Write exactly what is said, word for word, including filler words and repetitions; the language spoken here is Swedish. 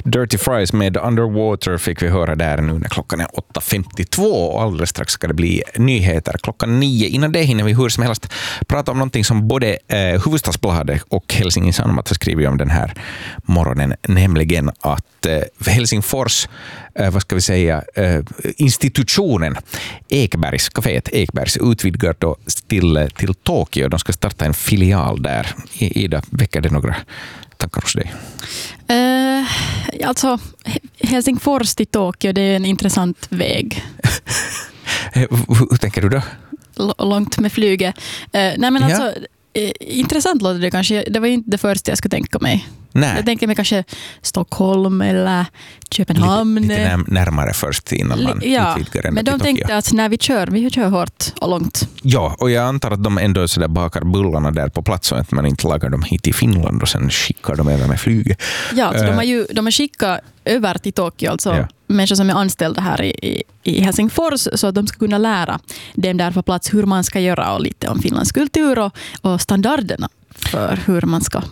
Dirty Fries med Underwater fick vi höra där nu när klockan är åtta femtiotvå och alldeles strax ska det bli nyheter klockan nio. Innan det hinner vi hur som helst prata om någonting som både eh, Hufvudstadsbladet och Helsingin Sanomat har skrivit om den här morgonen, nämligen att eh, Helsingfors eh, vad ska vi säga eh, institutionen Ekbergs, kaféet Ekbergs utvidgar då till, till Tokyo. De ska starta en filial där. Ida, väcker det några tankar hos dig? Uh, alltså, Helsingfors till Tokyo, det är en intressant väg. Hur tänker du då? L- långt med flyget. Uh, nej men ja. alltså, uh, intressant låter det kanske. Det var ju inte det första jag skulle tänka mig. Nej. Jag tänker mig kanske Stockholm eller Köpenhamn. Lite, lite när, närmare först innan man ja, utvidgar men de tänkte att när vi kör, vi kör hårt och långt. Ja, och jag antar att de ändå så där bakar bullarna där på plats så att man inte lagar dem hit i Finland och sen skickar de över med flyget. Ja, alltså uh, de har ju de har skickat över till Tokyo, alltså ja. människor som är anställda här i, i, i Helsingfors så att de ska kunna lära dem där på plats hur man ska göra och lite om Finlands kultur och, och standarderna för hur man ska